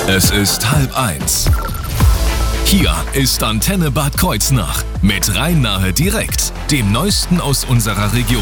Es ist 12:30. Hier ist Antenne Bad Kreuznach mit Rhein-Nahe direkt, dem Neuesten aus unserer Region.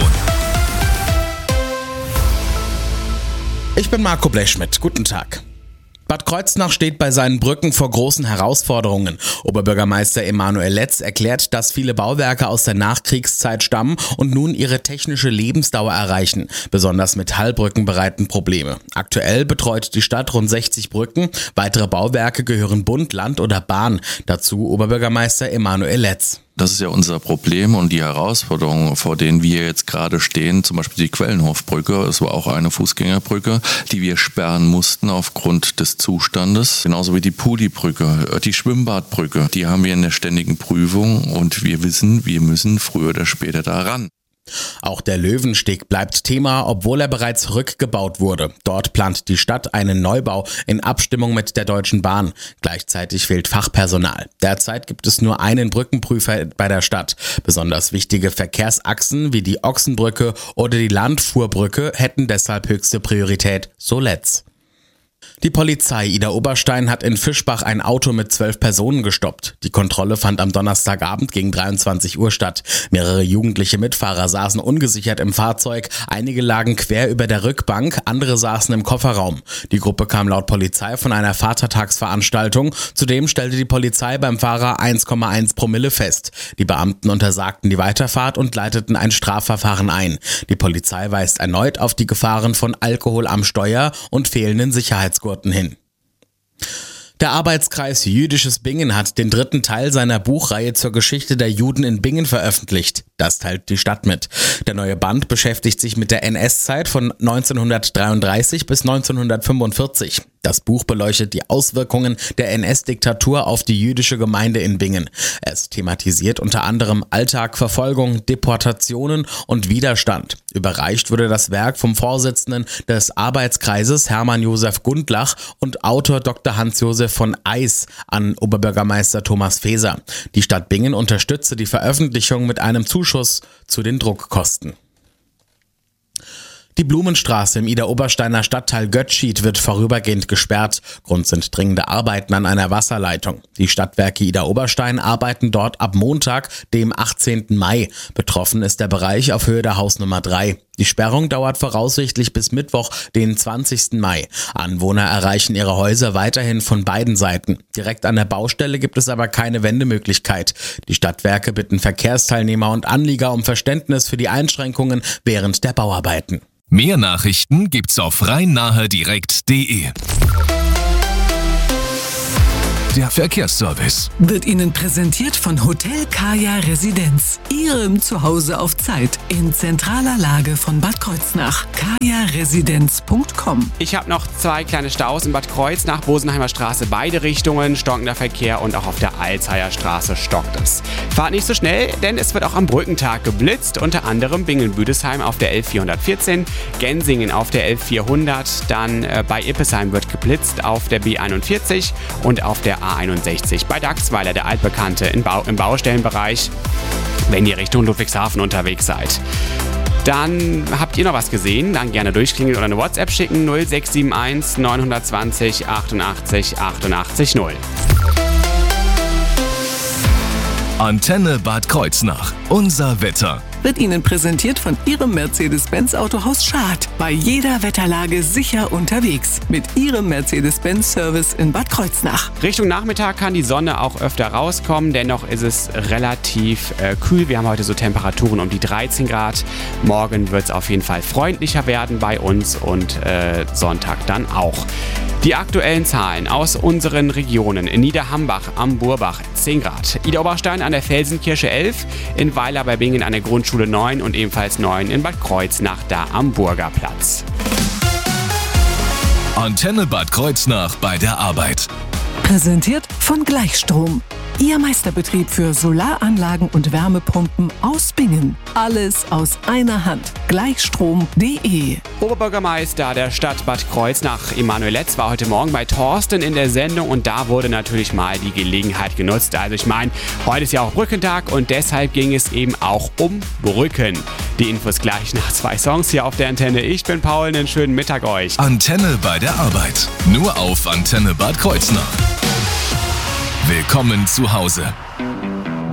Ich bin Marco Blechschmidt. Guten Tag. Bad Kreuznach steht bei seinen Brücken vor großen Herausforderungen. Oberbürgermeister Emanuel Letz erklärt, dass viele Bauwerke aus der Nachkriegszeit stammen und nun ihre technische Lebensdauer erreichen. Besonders Metallbrücken bereiten Probleme. Aktuell betreut die Stadt rund 60 Brücken. Weitere Bauwerke gehören Bund, Land oder Bahn. Dazu Oberbürgermeister Emanuel Letz. Das ist ja unser Problem und die Herausforderungen, vor denen wir jetzt gerade stehen, zum Beispiel die Quellenhofbrücke, es war auch eine Fußgängerbrücke, die wir sperren mussten aufgrund des Zustandes, genauso wie die Pudi-Brücke, die Schwimmbadbrücke, die haben wir in der ständigen Prüfung und wir wissen, wir müssen früher oder später da ran. Auch der Löwensteg bleibt Thema, obwohl er bereits rückgebaut wurde. Dort plant die Stadt einen Neubau in Abstimmung mit der Deutschen Bahn. Gleichzeitig fehlt Fachpersonal. Derzeit gibt es nur einen Brückenprüfer bei der Stadt. Besonders wichtige Verkehrsachsen wie die Ochsenbrücke oder die Landfuhrbrücke hätten deshalb höchste Priorität, so Letz. Die Polizei Idar-Oberstein hat in Fischbach ein Auto mit 12 Personen gestoppt. Die Kontrolle fand am Donnerstagabend gegen 23 Uhr statt. Mehrere jugendliche Mitfahrer saßen ungesichert im Fahrzeug, einige lagen quer über der Rückbank, andere saßen im Kofferraum. Die Gruppe kam laut Polizei von einer Vatertagsveranstaltung. Zudem stellte die Polizei beim Fahrer 1,1 Promille fest. Die Beamten untersagten die Weiterfahrt und leiteten ein Strafverfahren ein. Die Polizei weist erneut auf die Gefahren von Alkohol am Steuer und fehlenden Sicherheitsgurten hin. Der Arbeitskreis Jüdisches Bingen hat den 3. Teil seiner Buchreihe zur Geschichte der Juden in Bingen veröffentlicht. Das teilt die Stadt mit. Der neue Band beschäftigt sich mit der NS-Zeit von 1933 bis 1945. Das Buch beleuchtet die Auswirkungen der NS-Diktatur auf die jüdische Gemeinde in Bingen. Es thematisiert unter anderem Alltag, Verfolgung, Deportationen und Widerstand. Überreicht wurde das Werk vom Vorsitzenden des Arbeitskreises Hermann Josef Gundlach und Autor Dr. Hans-Josef von Eis an Oberbürgermeister Thomas Feser. Die Stadt Bingen unterstütze die Veröffentlichung mit einem Zuschuss zu den Druckkosten. Die Blumenstraße im Idar-Obersteiner Stadtteil Götschid wird vorübergehend gesperrt. Grund sind dringende Arbeiten an einer Wasserleitung. Die Stadtwerke Idar-Oberstein arbeiten dort ab Montag, dem 18. Mai. Betroffen ist der Bereich auf Höhe der Hausnummer 3. Die Sperrung dauert voraussichtlich bis Mittwoch, den 20. Mai. Anwohner erreichen ihre Häuser weiterhin von beiden Seiten. Direkt an der Baustelle gibt es aber keine Wendemöglichkeit. Die Stadtwerke bitten Verkehrsteilnehmer und Anlieger um Verständnis für die Einschränkungen während der Bauarbeiten. Mehr Nachrichten gibt's auf rhein-nahe-direkt.de. Der Verkehrsservice wird Ihnen präsentiert von Hotel Kaya Residenz. Ihrem Zuhause auf Zeit in zentraler Lage von Bad Kreuznach. kajaresidenz.com. Ich habe noch 2 kleine Staus in Bad Kreuznach, Bosenheimer Straße, beide Richtungen, stockender Verkehr und auch auf der Alzheimer Straße stockt es. Fahrt nicht so schnell, denn es wird auch am Brückentag geblitzt, unter anderem Bingen-Büdesheim auf der L414, Gensingen auf der L400, dann bei Ippesheim wird geblitzt auf der B41 und auf der A61 bei Dachsweiler, der altbekannte im Baustellenbereich, wenn ihr Richtung Ludwigshafen unterwegs seid. Dann habt ihr noch was gesehen, dann gerne durchklingeln oder eine WhatsApp schicken 0671 920 88 88 0. Antenne Bad Kreuznach. Unser Wetter. Wird Ihnen präsentiert von Ihrem Mercedes-Benz Autohaus Schad. Bei jeder Wetterlage sicher unterwegs. Mit Ihrem Mercedes-Benz-Service in Bad Kreuznach. Richtung Nachmittag kann die Sonne auch öfter rauskommen, dennoch ist es relativ kühl. Wir haben heute so Temperaturen um die 13 Grad. Morgen wird es auf jeden Fall freundlicher werden bei uns und Sonntag dann auch. Die aktuellen Zahlen aus unseren Regionen: in Niederhambach am Burbach 10 Grad, Idar-Oberstein an der Felsenkirche 11, in Weiler bei Bingen an der Grundschule 9 und ebenfalls 9 in Bad Kreuznach da am Burgerplatz. Antenne Bad Kreuznach bei der Arbeit. Präsentiert von Gleichstrom. Ihr Meisterbetrieb für Solaranlagen und Wärmepumpen aus Bingen. Alles aus einer Hand. Gleichstrom.de. Oberbürgermeister der Stadt Bad Kreuznach, Emanuel Letz, war heute Morgen bei Thorsten in der Sendung und da wurde natürlich mal die Gelegenheit genutzt. Also ich meine, heute ist ja auch Brückentag und deshalb ging es eben auch um Brücken. Die Infos gleich nach 2 Songs hier auf der Antenne. Ich bin Paul, einen schönen Mittag euch. Antenne bei der Arbeit. Nur auf Antenne Bad Kreuznach. Willkommen zu Hause.